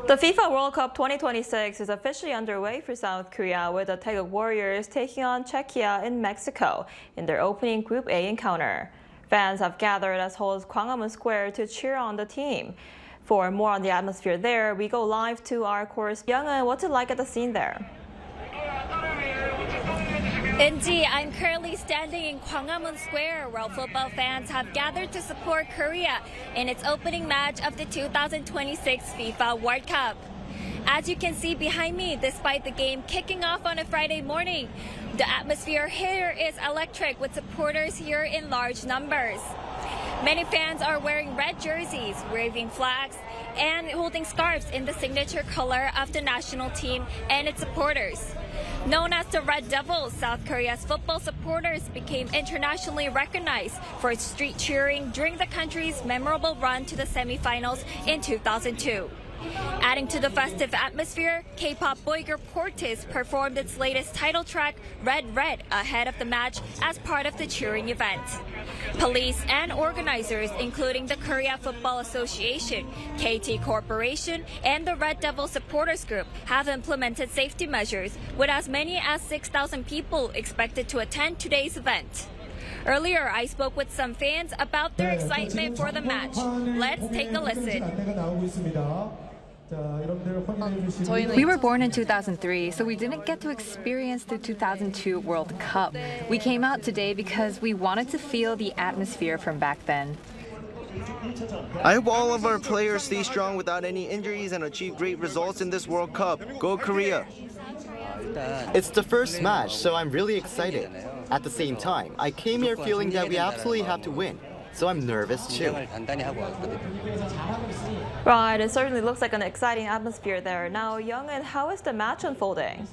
The FIFA World Cup 2026 is officially underway for South Korea, with the Taeguk Warriors taking on Czechia in Mexico in their opening Group A encounter. Fans have gathered as host Gwanghwamun Square to cheer on the team. For more on the atmosphere there, we go live to our correspondent. Youngin, what's it like at the scene there? Indeed, I'm currently standing in Gwanghwamun Square, where football fans have gathered to support Korea in its opening match of the 2026 FIFA World Cup. As you can see behind me, despite the game kicking off on a Friday morning, the atmosphere here is electric, with supporters here in large numbers. Many fans are wearing red jerseys, waving flags, and holding scarves in the signature color of the national team and its supporters. Known as the Red Devils, South Korea's football supporters became internationally recognized for its street cheering during the country's memorable run to the semifinals in 2002. Adding to the festive atmosphere, K-pop boy group Portis performed its latest title track, Red Red, ahead of the match as part of the cheering event. Police and organizers, including the Korea Football Association, KT Corporation, and the Red Devil Supporters Group, have implemented safety measures, with as many as 6,000 people expected to attend today's event. Earlier, I spoke with some fans about their excitement for the match. Let's take a listen. We were born in 2003, so we didn't get to experience the 2002 World Cup. We came out today because we wanted to feel the atmosphere from back then. I hope all of our players stay strong without any injuries and achieve great results in this World Cup. Go Korea! It's the first match, so I'm really excited. At the same time, I came here feeling that we absolutely have to win, so I'm nervous too. Right, it certainly looks like an exciting atmosphere there. Now, Youngin, how is the match unfolding?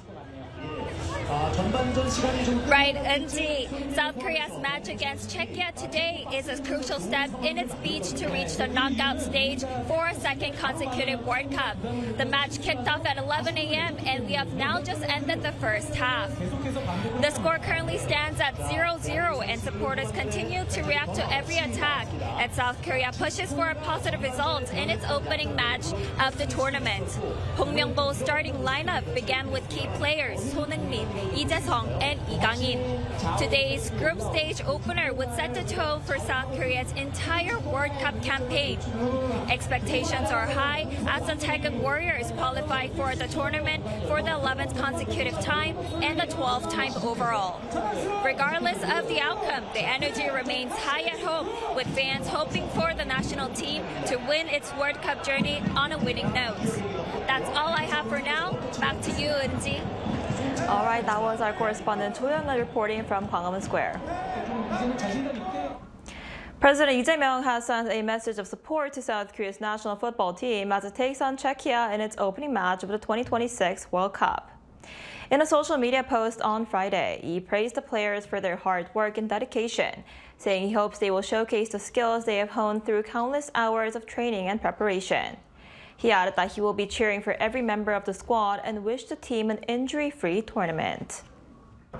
Right, indeed. South Korea's match against Czechia today is a crucial step in its bid to reach the knockout stage for a second consecutive World Cup. The match kicked off at 11 a.m. and we have now just ended the first half. The score currently stands at 0-0 and supporters continue to react to every attack as South Korea pushes for a positive result in its opening match of the tournament. Hong Myung-bo's starting lineup began with key players Son Heung-min, Lee Jae-sung, and Lee Kang-in. Today's group stage opener would set the tone for South Korea's entire World Cup campaign. Expectations are high as the Taeguk Warriors qualify for the tournament for the 11th consecutive time and the 12th time overall. Regardless of the outcome, the energy remains high at home, with fans hoping for the national team to win its World Cup journey on a winning note. That's all I have for now. Back to you, Eunji. All right, that was our correspondent Cho Young-in reporting from Gwanghwamun Square. President Lee Jae-myung has sent a message of support to South Korea's national football team as it takes on Czechia in its opening match of the 2026 World Cup. In a social media post on Friday, he praised the players for their hard work and dedication, saying he hopes they will showcase the skills they have honed through countless hours of training and preparation. He added that he will be cheering for every member of the squad and wished the team an injury-free tournament.